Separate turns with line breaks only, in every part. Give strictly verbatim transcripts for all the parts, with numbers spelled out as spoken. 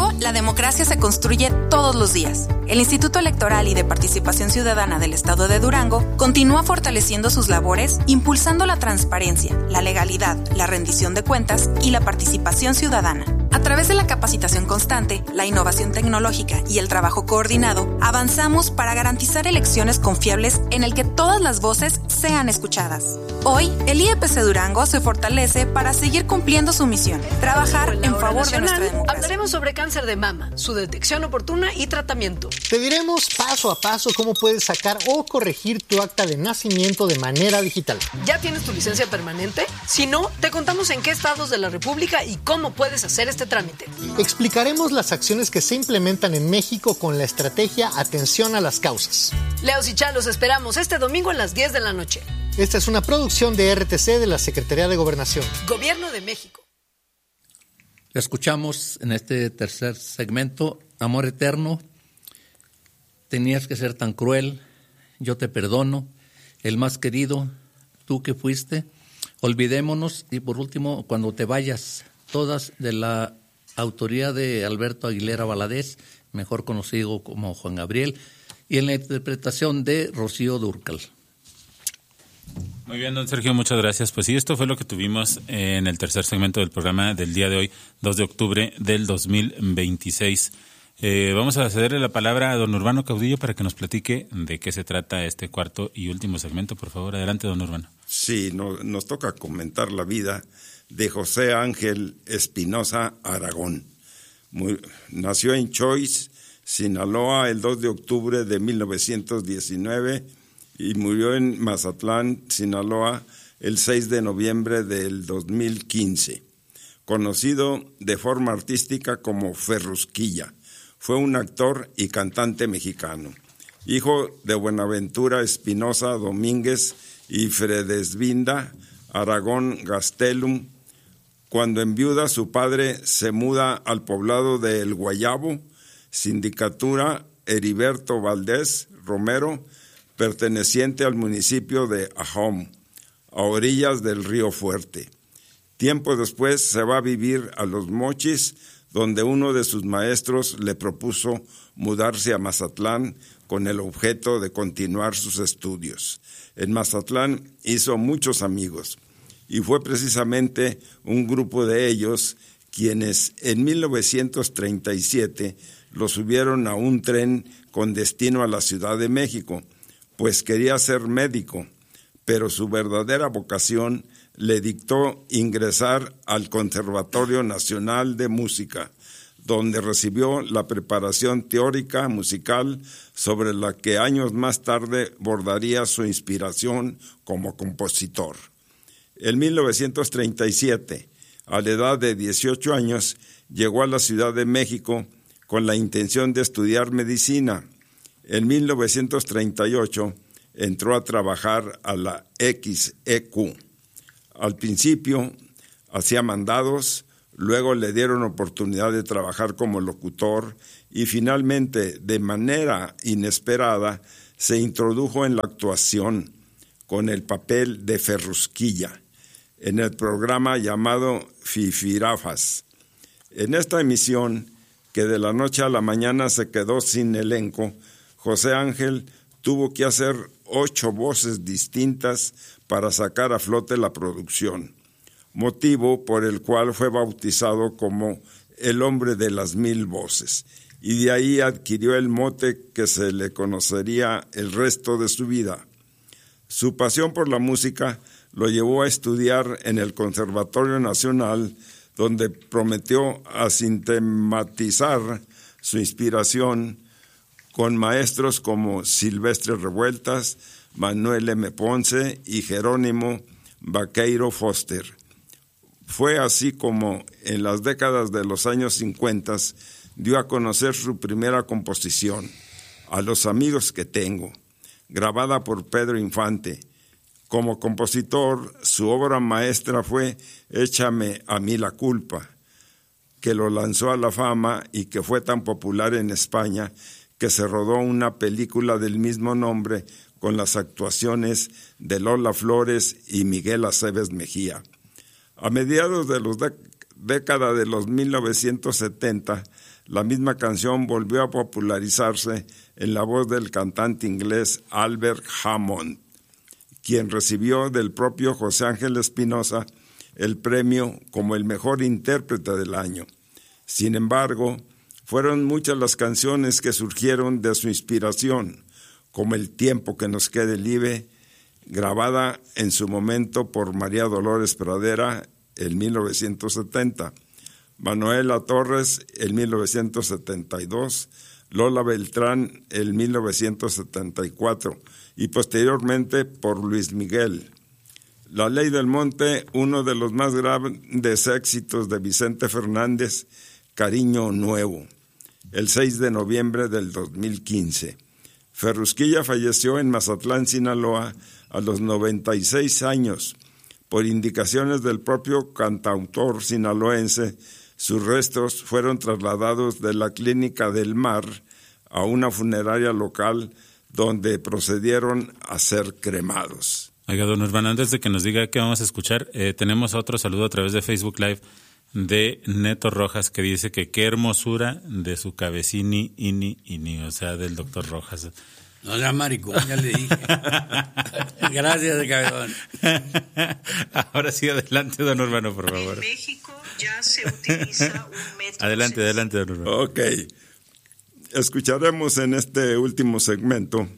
Durango, la democracia se construye todos los días. El Instituto Electoral y de Participación Ciudadana del Estado de Durango continúa fortaleciendo sus labores, impulsando la transparencia, la legalidad, la rendición de cuentas y la participación ciudadana. A través de la capacitación constante, la innovación tecnológica y el trabajo coordinado, avanzamos para garantizar elecciones confiables en el que todas las voces sean escuchadas. Hoy, el I E P C Durango se fortalece para seguir cumpliendo su misión, trabajar en favor de nuestra democracia.
Hablaremos sobre cáncer de mama, su detección oportuna y tratamiento.
Te diremos paso a paso cómo puedes sacar o corregir tu acta de nacimiento de manera digital.
¿Ya tienes tu licencia permanente? Si no, te contamos en qué estados de la República y cómo puedes hacer este trámite.
Explicaremos las acciones que se implementan en México con la estrategia Atención a las Causas.
Leos y Chá, los esperamos este domingo a las diez de la noche.
Esta es una producción de R T C de la Secretaría de Gobernación.
Gobierno de México.
Escuchamos en este tercer segmento, Amor Eterno, tenías que ser tan cruel, yo te perdono, el más querido, tú que fuiste, olvidémonos y por último, cuando te vayas, todas de la autoría de Alberto Aguilera Valadez, mejor conocido como Juan Gabriel, y en la interpretación de Rocío Dúrcal.
Muy bien, don Sergio, muchas gracias. Pues sí, esto fue lo que tuvimos en el tercer segmento del programa del día de hoy, dos de octubre del dos mil veintiséis. Eh, vamos a cederle la palabra a don Urbano Caudillo para que nos platique de qué se trata este cuarto y último segmento. Por favor, adelante, don Urbano.
Sí, no, nos toca comentar la vida de José Ángel Espinosa Aragón. Muy, nació en Choix, Sinaloa, el dos de octubre de mil novecientos diecinueve y murió en Mazatlán, Sinaloa, el seis de noviembre del dos mil quince. Conocido de forma artística como Ferrusquilla, fue un actor y cantante mexicano, hijo de Buenaventura Espinosa Domínguez y Fredesvinda Aragón Gastelum. Cuando enviuda, su padre se muda al poblado de El Guayabo, Sindicatura Heriberto Valdés Romero, perteneciente al municipio de Ahom, a orillas del Río Fuerte. Tiempo después se va a vivir a Los Mochis, donde uno de sus maestros le propuso mudarse a Mazatlán con el objeto de continuar sus estudios. En Mazatlán hizo muchos amigos y fue precisamente un grupo de ellos quienes en mil novecientos treinta y siete lo subieron a un tren con destino a la Ciudad de México, pues quería ser médico, pero su verdadera vocación le dictó ingresar al Conservatorio Nacional de Música, donde recibió la preparación teórica musical sobre la que años más tarde bordaría su inspiración como compositor. En mil novecientos treinta y siete, a la edad de dieciocho años, llegó a la Ciudad de México con la intención de estudiar medicina. En mil novecientos treinta y ocho entró a trabajar a la X E Q. Al principio hacía mandados, luego le dieron oportunidad de trabajar como locutor y finalmente, de manera inesperada, se introdujo en la actuación con el papel de Ferrusquilla en el programa llamado Fifirafas. En esta emisión, que de la noche a la mañana se quedó sin elenco, José Ángel tuvo que hacer ocho voces distintas para sacar a flote la producción, motivo por el cual fue bautizado como el hombre de las mil voces, y de ahí adquirió el mote que se le conocería el resto de su vida. Su pasión por la música lo llevó a estudiar en el Conservatorio Nacional, donde prometió a sistematizar su inspiración con maestros como Silvestre Revueltas, Manuel M. Ponce y Jerónimo Vaqueiro Foster. Fue así como en las décadas de los años cincuenta dio a conocer su primera composición, A los amigos que tengo, grabada por Pedro Infante. Como compositor, su obra maestra fue Échame a mí la culpa, que lo lanzó a la fama y que fue tan popular en España que se rodó una película del mismo nombre con las actuaciones de Lola Flores y Miguel Aceves Mejía. A mediados de la década de los mil novecientos setenta, la misma canción volvió a popularizarse en la voz del cantante inglés Albert Hammond, quien recibió del propio José Ángel Espinosa el premio como el mejor intérprete del año. Sin embargo, fueron muchas las canciones que surgieron de su inspiración, como El tiempo que nos quede libre, grabada en su momento por María Dolores Pradera en mil novecientos setenta, Manuela Torres en mil novecientos setenta y dos, Lola Beltrán en mil novecientos setenta y cuatro y posteriormente por Luis Miguel. La Ley del Monte, uno de los más grandes éxitos de Vicente Fernández, Cariño Nuevo, el seis de noviembre del dos mil quince. Ferrusquilla falleció en Mazatlán, Sinaloa, a los noventa y seis años. Por indicaciones del propio cantautor sinaloense, sus restos fueron trasladados de la Clínica del Mar a una funeraria local donde procedieron a ser cremados.
Oiga, don Urbano, antes de que nos diga qué vamos a escuchar, eh, tenemos otro saludo a través de Facebook Live de Neto Rojas, que dice que qué hermosura de su cabecini, ini, ini, o sea, del doctor Rojas.
No sea maricón, ya le dije. Gracias, cabezón.
Ahora sí, adelante, don Urbano, por favor.
En México ya se utiliza un método.
Adelante, adelante, don Urbano.
Ok. Escucharemos en este último segmento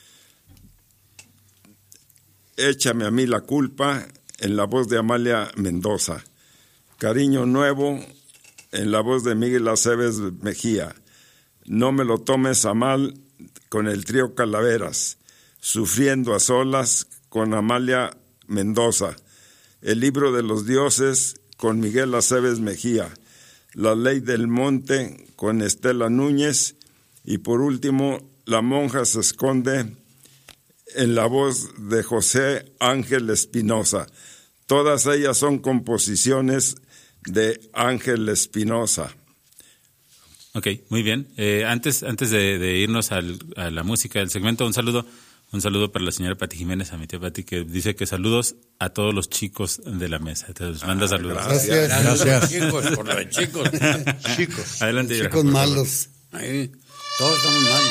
Échame a mí la culpa, en la voz de Amalia Mendoza. Cariño Nuevo, en la voz de Miguel Aceves Mejía. No me lo tomes a mal, con el trío Calaveras. Sufriendo a solas, con Amalia Mendoza. El libro de los dioses, con Miguel Aceves Mejía. La Ley del Monte, con Estela Núñez. Y por último, La monja se esconde, en la voz de José Ángel Espinosa. Todas ellas son composiciones de Ángel Espinosa.
Ok, muy bien. Eh, antes antes de, de irnos al, a la música del segmento, un saludo un saludo para la señora Pati Jiménez, a mi tía Pati, que dice que saludos a todos los chicos de la mesa. Te los manda ah, saludos.
Gracias. Gracias.
Gracias. Chicos, por los chicos.
Chicos.
Adelante.
Chicos malos.
Ahí, todos estamos malos.